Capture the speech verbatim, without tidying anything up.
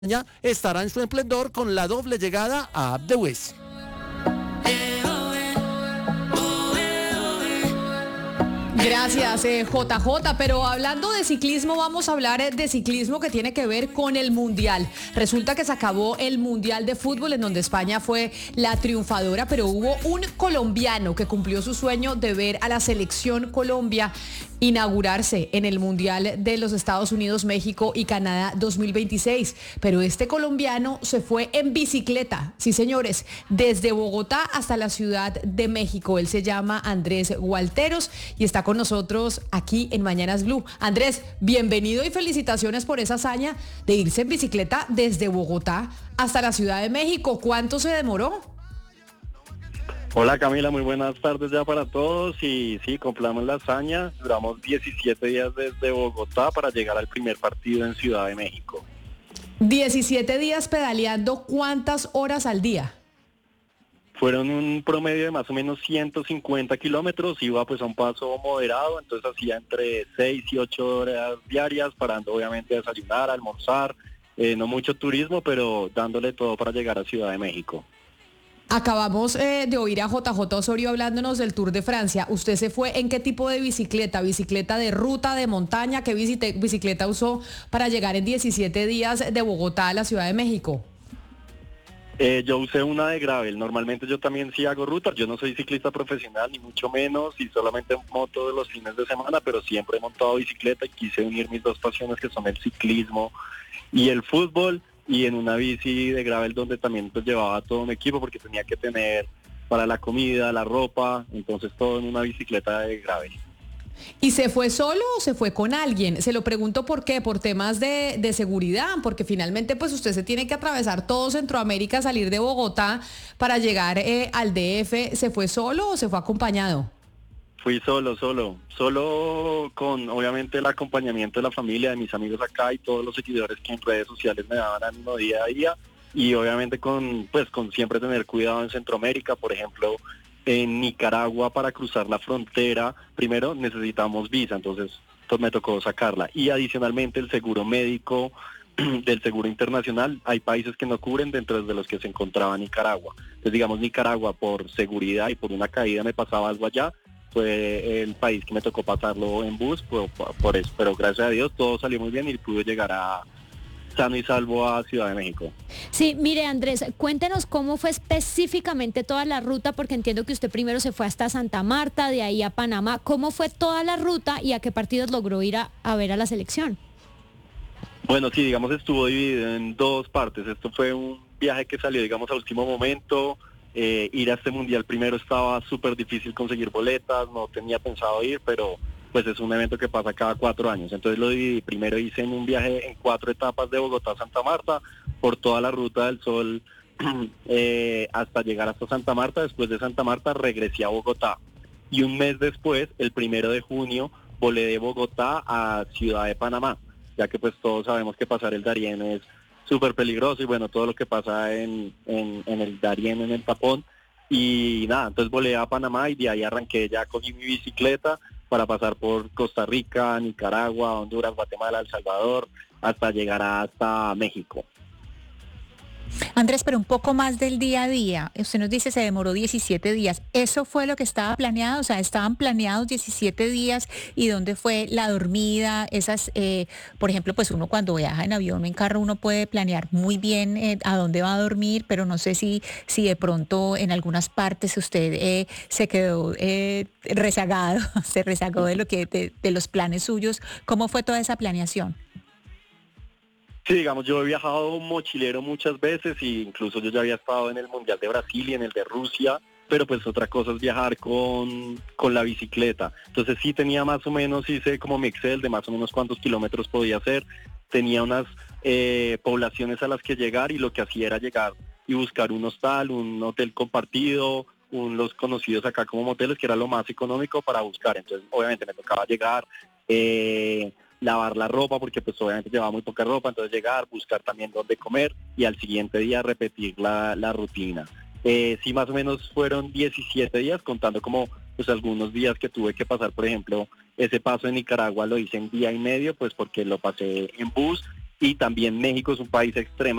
estará en su esplendor con la doble llegada a Up the West. Gracias, eh, J J, pero hablando de ciclismo, vamos a hablar eh, de ciclismo que tiene que ver con el Mundial. Resulta que se acabó el Mundial de Fútbol en donde España fue la triunfadora, pero hubo un colombiano que cumplió su sueño de ver a la selección Colombia inaugurarse en el Mundial de los Estados Unidos, México y Canadá dos mil veintiséis. Pero este colombiano se fue en bicicleta, sí señores, desde Bogotá hasta la Ciudad de México. Él se llama Andrés Gualteros y está con nosotros aquí en Mañanas Blue. Andrés, bienvenido y felicitaciones por esa hazaña de irse en bicicleta desde Bogotá hasta la Ciudad de México. ¿Cuánto se demoró? Hola Camila, muy buenas tardes ya para todos y sí, cumplamos la hazaña, duramos diecisiete días desde Bogotá para llegar al primer partido en Ciudad de México. diecisiete días pedaleando, ¿cuántas horas al día? Fueron un promedio de más o menos ciento cincuenta kilómetros, iba pues a un paso moderado, entonces hacía entre seis y ocho horas diarias, parando obviamente a desayunar, a almorzar, eh, no mucho turismo, pero dándole todo para llegar a Ciudad de México. Acabamos eh, de oír a J J Osorio hablándonos del Tour de Francia. ¿Usted se fue en qué tipo de bicicleta? ¿Bicicleta de ruta, de montaña? ¿Qué bicicleta usó para llegar en diecisiete días de Bogotá a la Ciudad de México? Eh, yo usé una de gravel. Normalmente yo también sí hago rutas. Yo no soy ciclista profesional, ni mucho menos, y solamente monto de los fines de semana, pero siempre he montado bicicleta y quise unir mis dos pasiones, que son el ciclismo y el fútbol, y en una bici de gravel donde también pues llevaba todo un equipo porque tenía que tener para la comida, la ropa, entonces todo en una bicicleta de gravel. ¿Y se fue solo o se fue con alguien? Se lo pregunto por qué, por temas de, de seguridad, porque finalmente pues usted se tiene que atravesar todo Centroamérica, salir de Bogotá para llegar eh, al D F. ¿Se fue solo o se fue acompañado? Fui solo, solo, solo con obviamente el acompañamiento de la familia, de mis amigos acá y todos los seguidores que en redes sociales me daban ánimo día a día, y obviamente con pues con siempre tener cuidado en Centroamérica. Por ejemplo, en Nicaragua para cruzar la frontera, primero necesitamos visa, entonces pues me tocó sacarla, y adicionalmente el seguro médico del seguro internacional, hay países que no cubren, dentro de los que se encontraba Nicaragua. Entonces digamos Nicaragua por seguridad y por una caída me pasaba algo allá, fue el país que me tocó pasarlo en bus, por, por eso, pero gracias a Dios todo salió muy bien y pude llegar a sano y salvo a Ciudad de México. Sí, mire Andrés, cuéntenos cómo fue específicamente toda la ruta, porque entiendo que usted primero se fue hasta Santa Marta, de ahí a Panamá. ¿Cómo fue toda la ruta y a qué partidos logró ir a, a ver a la selección? Bueno, sí, digamos estuvo dividido en dos partes. Esto fue un viaje que salió, digamos, a último momento. Eh, ir a este mundial primero estaba súper difícil conseguir boletas, no tenía pensado ir, pero pues es un evento que pasa cada cuatro años. Entonces lo dividí, primero hice en un viaje en cuatro etapas de Bogotá a Santa Marta, por toda la Ruta del Sol eh, hasta llegar hasta Santa Marta. Después de Santa Marta regresé a Bogotá, y un mes después, el primero de junio, volé de Bogotá a Ciudad de Panamá, ya que pues todos sabemos que pasar el Darién es súper peligroso, y bueno, todo lo que pasa en, en, en el Darién, en el tapón, y nada, entonces volé a Panamá y de ahí arranqué, ya cogí mi bicicleta para pasar por Costa Rica, Nicaragua, Honduras, Guatemala, El Salvador, hasta llegar hasta México. Andrés, pero un poco más del día a día. Usted nos dice se demoró diecisiete días. ¿Eso fue lo que estaba planeado? O sea, ¿estaban planeados diecisiete días? ¿Y dónde fue la dormida? Esas, eh, por ejemplo, pues uno cuando viaja en avión o en carro, uno puede planear muy bien eh, a dónde va a dormir, pero no sé si, si de pronto en algunas partes usted eh, se quedó eh, rezagado, se rezagó de lo que de, de los planes suyos. ¿Cómo fue toda esa planeación? Sí, digamos, yo he viajado mochilero muchas veces, e incluso yo ya había estado en el Mundial de Brasil y en el de Rusia, pero pues otra cosa es viajar con, con la bicicleta. Entonces sí tenía más o menos, hice como mi Excel de más o menos cuántos kilómetros podía hacer, tenía unas eh, poblaciones a las que llegar, y lo que hacía era llegar y buscar un hostal, un hotel compartido, un, los conocidos acá como moteles, que era lo más económico para buscar. Entonces obviamente me tocaba llegar, eh, lavar la ropa, porque pues obviamente llevaba muy poca ropa, entonces llegar, buscar también dónde comer, y al siguiente día repetir la, la rutina. Eh, sí, más o menos fueron diecisiete días, contando como pues algunos días que tuve que pasar. Por ejemplo, ese paso en Nicaragua lo hice en día y medio, pues porque lo pasé en bus, y también México es un país extremadamente